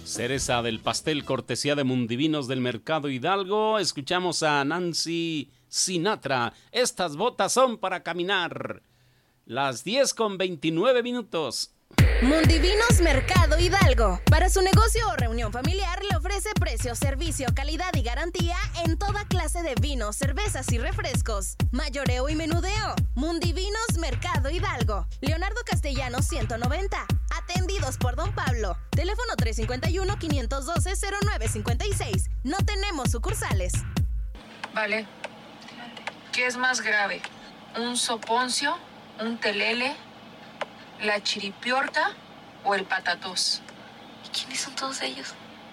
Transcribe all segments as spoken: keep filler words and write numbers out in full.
Cereza del pastel, cortesía de Mundivinos del Mercado Hidalgo. Escuchamos a Nancy Sinatra. Estas botas son para caminar. Las diez con veintinueve minutos. Mundivinos Mercado Hidalgo. Para su negocio o reunión familiar le ofrece precio, servicio, calidad y garantía en toda clase de vinos, cervezas y refrescos. Mayoreo y menudeo. Mundivinos Mercado Hidalgo. Leonardo Castellanos ciento noventa. Atendidos por Don Pablo. Teléfono tres cinco uno, cinco uno dos, cero nueve cinco seis. No tenemos sucursales. Vale. ¿Qué es más grave? ¿Un soponcio? ¿Un telele? ¿La chiripiorta o el patatús? ¿Y quiénes son todos ellos?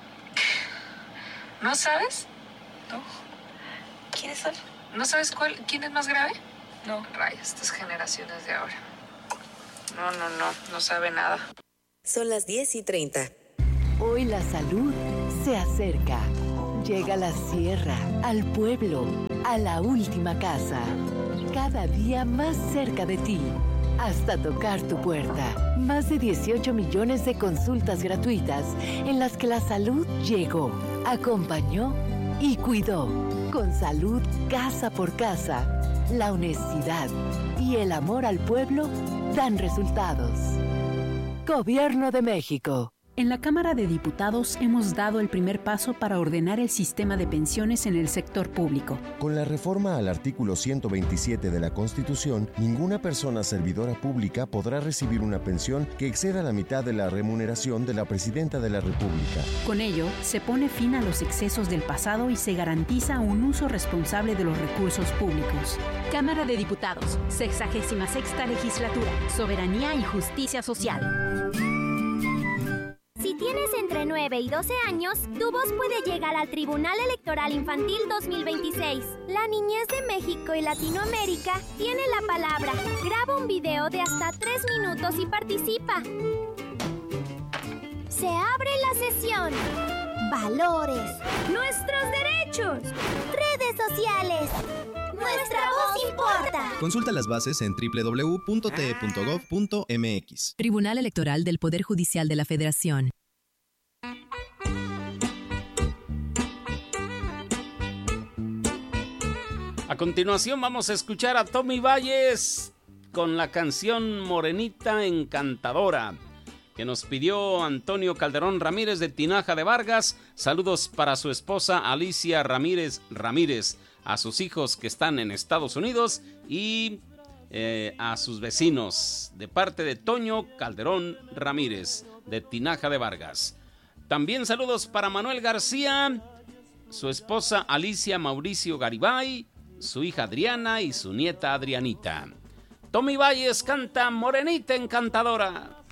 ¿No sabes? No. ¿Quiénes son? ¿No sabes cuál, quién es más grave? No. Rayos, estas generaciones de ahora. No, no, no, no sabe nada. Son las diez y treinta. Hoy la salud se acerca. Llega a la sierra, al pueblo, a la última casa. Cada día más cerca de ti. Hasta tocar tu puerta. Más de dieciocho millones de consultas gratuitas en las que la salud llegó, acompañó y cuidó. Con salud casa por casa, la honestidad y el amor al pueblo dan resultados. Gobierno de México. En la Cámara de Diputados hemos dado el primer paso para ordenar el sistema de pensiones en el sector público. Con la reforma al artículo ciento veintisiete de la Constitución, ninguna persona servidora pública podrá recibir una pensión que exceda la mitad de la remuneración de la Presidenta de la República. Con ello, se pone fin a los excesos del pasado y se garantiza un uso responsable de los recursos públicos. Cámara de Diputados, sexagésima sexta legislatura, soberanía y justicia social. Si tienes entre nueve y doce años, tu voz puede llegar al Tribunal Electoral Infantil dos mil veintiséis. La niñez de México y Latinoamérica tiene la palabra. Graba un video de hasta tres minutos y participa. Se abre la sesión. Valores. Nuestros derechos. Redes sociales. Nuestra voz importa. Consulta las bases en doble u doble u doble u punto t e punto gov punto m x. Tribunal Electoral del Poder Judicial de la Federación. A continuación vamos a escuchar a Tommy Valles con la canción Morenita Encantadora, que nos pidió Antonio Calderón Ramírez de Tinaja de Vargas. Saludos para su esposa Alicia Ramírez Ramírez, a sus hijos que están en Estados Unidos y eh, a sus vecinos, de parte de Toño Calderón Ramírez de Tinaja de Vargas. También saludos para Manuel García, su esposa Alicia Mauricio Garibay, su hija Adriana y su nieta Adrianita. Tommy Valles canta Morenita Encantadora.